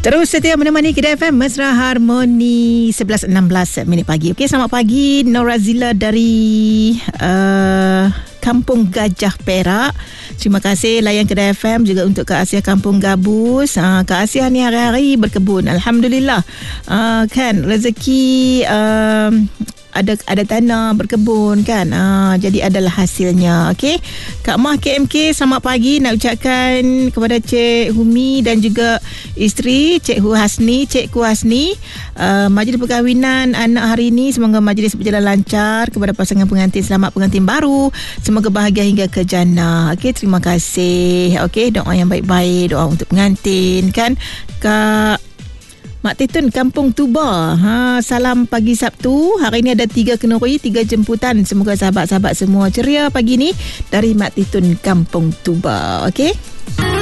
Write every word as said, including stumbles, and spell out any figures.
Terus setia menemani Kedah F M Mesra Harmoni sebelas enam belas minit pagi. Okey, selamat pagi Norazila dari uh, Kampung Gajah Perak. Terima kasih layan Kedah F M, juga untuk Kak Asia Kampung Gabus. uh, Kak Asia ni hari-hari berkebun, Alhamdulillah. uh, Kan rezeki, uh, ada ada tanah berkebun kan, ah, jadi adalah hasilnya. Okey, Kak Mah K M K, selamat pagi nak ucapkan kepada Cik Humi dan juga isteri Cik Hu Hasni, Cik Ku Hasni, uh, majlis perkahwinan anak hari ini, semoga majlis berjalan lancar. Kepada pasangan pengantin, selamat pengantin baru, semoga bahagia hingga ke jannah. Okey, terima kasih. Okey, doa yang baik-baik, doa untuk pengantin kan. Kak Mak Titun Kampung Tuba, ha, salam pagi Sabtu. Hari ini ada tiga kenuri, tiga jemputan. Semoga sahabat-sahabat semua ceria pagi ni dari Mak Titun Kampung Tuba. Okey.